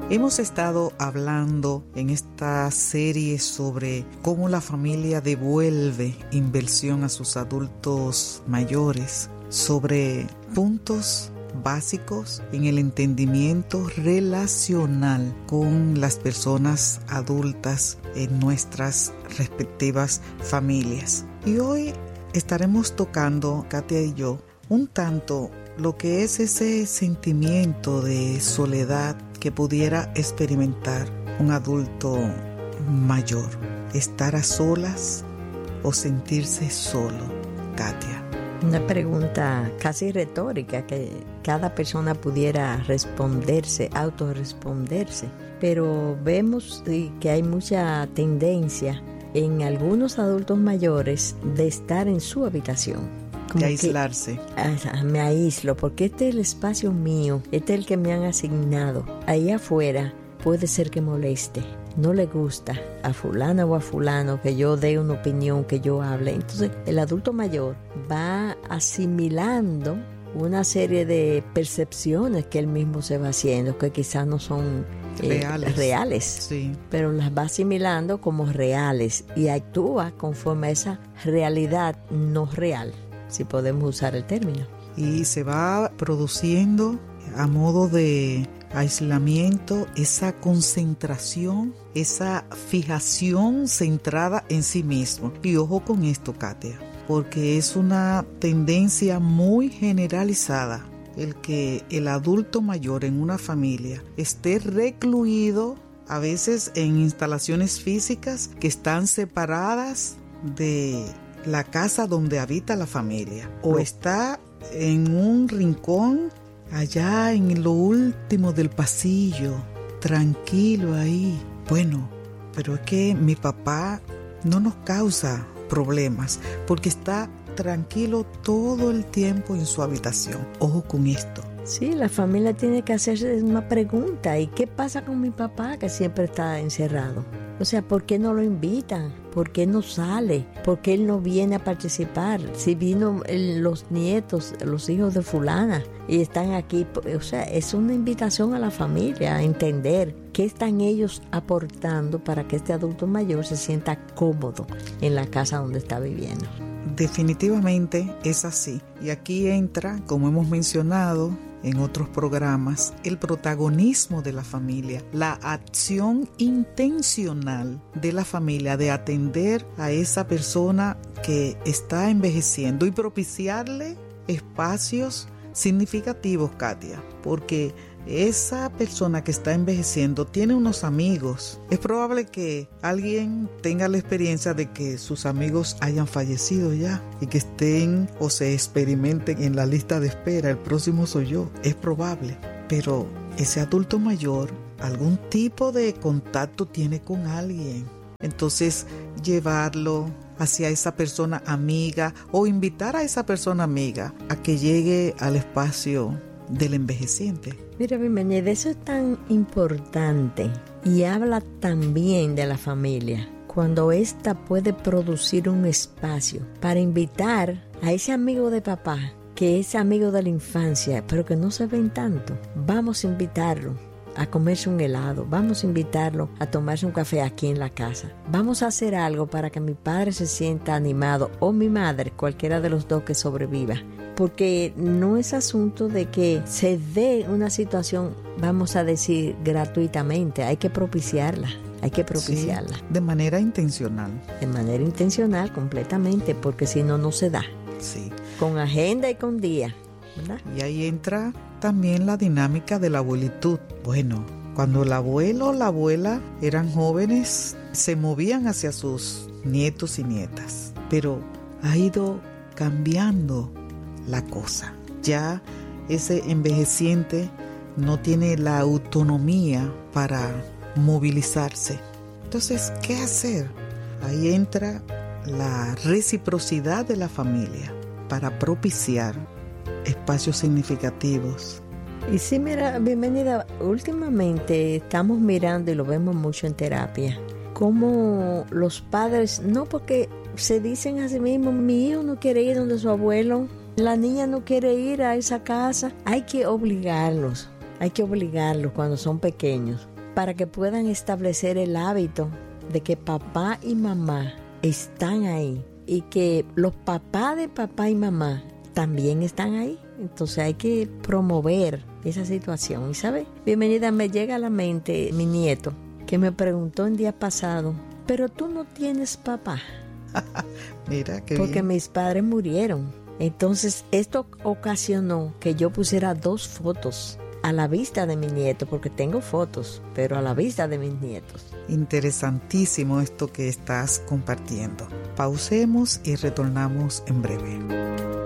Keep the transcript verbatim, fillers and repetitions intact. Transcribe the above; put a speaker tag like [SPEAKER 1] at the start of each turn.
[SPEAKER 1] Hemos estado hablando en esta serie sobre cómo la familia devuelve inversión a sus adultos mayores, sobre puntos básicos en el entendimiento relacional con las personas adultas en nuestras respectivas familias. Y hoy estaremos tocando, Katia y yo, un tanto lo que es ese sentimiento de soledad que pudiera experimentar un adulto mayor. Estar a solas o sentirse solo, Katia.
[SPEAKER 2] Una pregunta casi retórica que cada persona pudiera responderse, autorresponderse. Pero vemos que hay mucha tendencia en algunos adultos mayores de estar en su habitación. Como
[SPEAKER 1] de aislarse.
[SPEAKER 2] Que, me aíslo porque este es el espacio mío, este es el que me han asignado. Ahí afuera puede ser que moleste, no le gusta a fulana o a fulano que yo dé una opinión, que yo hable. Entonces el adulto mayor va asimilando una serie de percepciones que él mismo se va haciendo, que quizás no son eh, reales, reales
[SPEAKER 1] sí.
[SPEAKER 2] Pero las va asimilando como reales y actúa conforme a esa realidad no real, si podemos usar el término.
[SPEAKER 1] Y se va produciendo a modo de aislamiento esa concentración, esa fijación centrada en sí mismo. Y ojo con esto, Katia, porque es una tendencia muy generalizada el que el adulto mayor en una familia esté recluido, a veces en instalaciones físicas que están separadas de la casa donde habita la familia, o está en un rincón allá en lo último del pasillo, tranquilo ahí. Bueno, pero es que mi papá no nos causa problemas porque está tranquilo todo el tiempo en su habitación. Ojo con esto.
[SPEAKER 2] Sí, la familia tiene que hacerse una pregunta. ¿Y qué pasa con mi papá que siempre está encerrado? O sea, ¿por qué no lo invitan? ¿Por qué no sale? ¿Por qué él no viene a participar? Si vino el, los nietos, los hijos de fulana y están aquí, o sea, es una invitación a la familia a entender qué están ellos aportando para que este adulto mayor se sienta cómodo en la casa donde está viviendo.
[SPEAKER 1] Definitivamente es así. Y aquí entra, como hemos mencionado en otros programas, el protagonismo de la familia, la acción intencional de la familia de atender a esa persona que está envejeciendo y propiciarle espacios significativos, Katia, porque esa persona que está envejeciendo tiene unos amigos. Es probable que alguien tenga la experiencia de que sus amigos hayan fallecido ya y que estén o se experimenten en la lista de espera. El próximo soy yo. Es probable. Pero ese adulto mayor, algún tipo de contacto tiene con alguien. Entonces, llevarlo hacia esa persona amiga o invitar a esa persona amiga a que llegue al espacio del envejeciente.
[SPEAKER 2] Mira, bienvenida, eso es tan importante y habla también de la familia, cuando ésta puede producir un espacio para invitar a ese amigo de papá, que es amigo de la infancia, pero que no se ven tanto. Vamos a invitarlo a comerse un helado, vamos a invitarlo a tomarse un café aquí en la casa. Vamos a hacer algo para que mi padre se sienta animado, o mi madre, cualquiera de los dos que sobreviva. Porque no es asunto de que se dé una situación, vamos a decir, gratuitamente. Hay que propiciarla, hay que propiciarla.
[SPEAKER 1] Sí, de manera intencional.
[SPEAKER 2] De manera intencional, completamente, porque si no, no se da.
[SPEAKER 1] Sí.
[SPEAKER 2] Con agenda y con día, ¿verdad?
[SPEAKER 1] Y ahí entra también la dinámica de la abuelitud. Bueno, cuando el abuelo o la abuela eran jóvenes, se movían hacia sus nietos y nietas. Pero ha ido cambiando la cosa. Ya ese envejeciente no tiene la autonomía para movilizarse. Entonces, ¿qué hacer? Ahí entra la reciprocidad de la familia para propiciar espacios significativos.
[SPEAKER 2] Y sí, mira, bienvenida. Últimamente estamos mirando, y lo vemos mucho en terapia, cómo los padres, no porque se dicen a sí mismos, mi hijo no quiere ir donde su abuelo, la niña no quiere ir a esa casa, hay que obligarlos, hay que obligarlos cuando son pequeños, para que puedan establecer el hábito de que papá y mamá están ahí y que los papás de papá y mamá también están ahí. Entonces hay que promover esa situación. Y ¿sabe? Bienvenida, me llega a la mente mi nieto que me preguntó el día pasado, pero tú no tienes papá.
[SPEAKER 1] Mira qué
[SPEAKER 2] porque
[SPEAKER 1] bien.
[SPEAKER 2] mis padres murieron. Entonces esto ocasionó que yo pusiera dos fotos a la vista de mi nieto, porque tengo fotos, pero a la vista de mis nietos.
[SPEAKER 1] Interesantísimo esto que estás compartiendo. Pausemos y retornamos en breve.